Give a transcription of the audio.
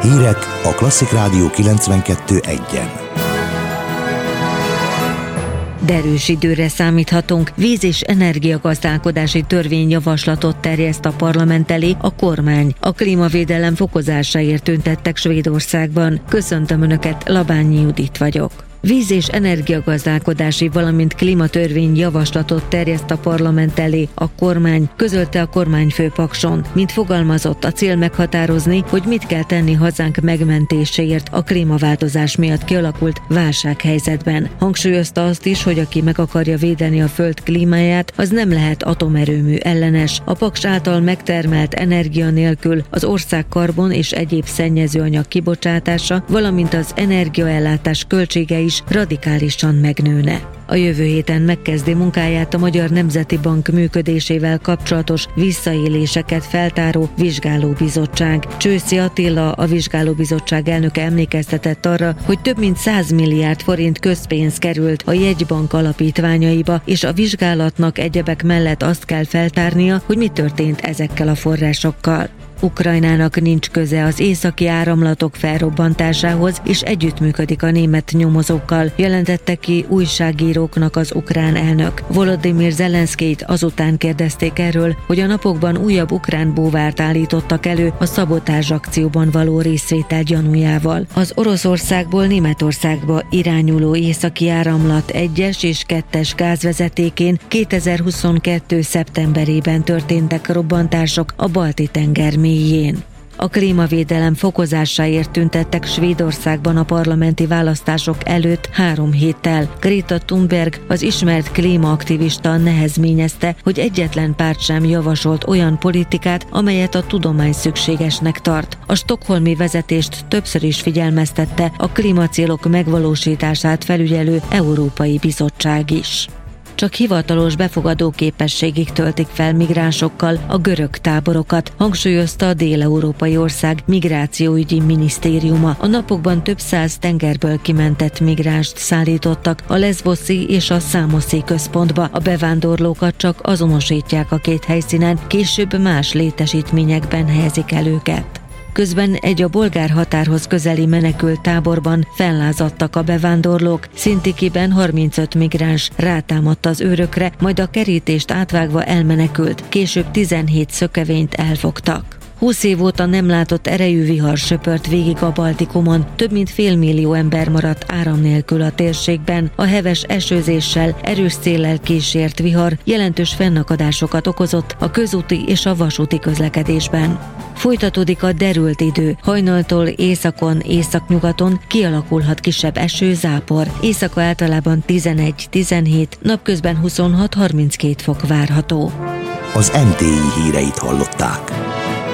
Hírek a Klasszik Rádió 92.1-en. Derűs időre számíthatunk. Víz- és energiagazdálkodási törvényjavaslatot terjeszt a parlament elé a kormány. A klímavédelem fokozásáért tüntettek Svédországban. Köszöntöm Önöket, Labányi Judit vagyok. Víz- és energiagazdálkodási, valamint klímatörvény javaslatot terjeszt a parlament elé a kormány, közölte a kormányfő Pakson. Mint fogalmazott, a cél meghatározni, hogy mit kell tenni hazánk megmentéséért a klímaváltozás miatt kialakult válsághelyzetben. Hangsúlyozta azt is, hogy aki meg akarja védeni a föld klímáját, az nem lehet atomerőmű ellenes. A Paks által megtermelt energia nélkül az ország karbon és egyéb szennyezőanyag kibocsátása, valamint az energiaellátás költsége is radikálisan megnőne. A jövő héten megkezdi munkáját a Magyar Nemzeti Bank működésével kapcsolatos visszaéléseket feltáró vizsgálóbizottság. Csőszi Attila, a vizsgálóbizottság elnöke emlékeztetett arra, hogy több mint 100 milliárd forint közpénz került a jegybank alapítványaiba, és a vizsgálatnak egyebek mellett azt kell feltárnia, hogy mi történt ezekkel a forrásokkal. Ukrajnának nincs köze az északi áramlatok felrobbantásához, és együttműködik a német nyomozókkal, jelentette ki újságíróknak az ukrán elnök. Volodymyr Zelenszkijt azután kérdezték erről, hogy a napokban újabb ukrán búvárt állítottak elő a szabotázs akcióban való részvétel gyanújával. Az Oroszországból Németországba irányuló északi áramlat 1-es és 2-es gázvezetékén 2022. szeptemberében történtek robbantások a Balti-tenger mélyén. A klímavédelem fokozásáért tüntettek Svédországban a parlamenti választások előtt 3 héttel. Greta Thunberg, az ismert klímaaktivista nehezményezte, hogy egyetlen párt sem javasolt olyan politikát, amelyet a tudomány szükségesnek tart. A stockholmi vezetést többször is figyelmeztette a klímacélok megvalósítását felügyelő Európai Bizottság is. Csak hivatalos befogadó képességig töltik fel migránsokkal a görög táborokat, hangsúlyozta a dél-európai ország migrációügyi minisztériuma. A napokban több 100 tengerből kimentett migránst szállítottak a Leszboszi és a Számoszi központba. A bevándorlókat csak azonosítják a két helyszínen, később más létesítményekben helyezik el őket. Közben egy a bolgár határhoz közeli menekült táborban fellázadtak a bevándorlók. Szintikiben 35 migráns rátámadt az őrökre, majd a kerítést átvágva elmenekült. Később 17 szökevényt elfogtak. 20 év óta nem látott erejű vihar söpört végig a Baltikumon. Több mint félmillió ember maradt áram nélkül a térségben. A heves esőzéssel, erős széllel kísért vihar jelentős fennakadásokat okozott a közúti és a vasúti közlekedésben. Folytatódik a derült idő. Hajnaltól északon, északnyugaton kialakulhat kisebb eső, zápor. Éjszaka általában 11-17, napközben 26-32 fok várható. Az NTI híreit hallották.